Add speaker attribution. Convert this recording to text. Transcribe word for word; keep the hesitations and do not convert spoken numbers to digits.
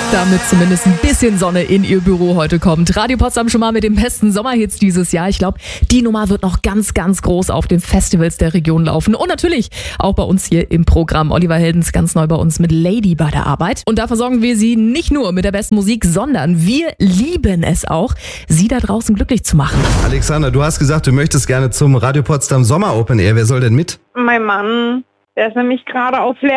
Speaker 1: damit zumindest ein bisschen Sonne in ihr Büro heute kommt. Radio Potsdam schon mal mit den besten Sommerhits dieses Jahr. Ich glaube, die Nummer wird noch ganz, ganz groß auf den Festivals der Region laufen. Und natürlich auch bei uns hier im Programm. Oliver Heldens ganz neu bei uns mit Lady bei der Arbeit. Und da versorgen wir Sie nicht nur mit der besten Musik, sondern wir lieben es auch, Sie da draußen glücklich zu machen.
Speaker 2: Alexander, du hast gesagt, du möchtest gerne zum Radio Potsdam Sommer Open Air. Wer soll denn mit?
Speaker 3: Mein Mann, der ist nämlich gerade auf Lehr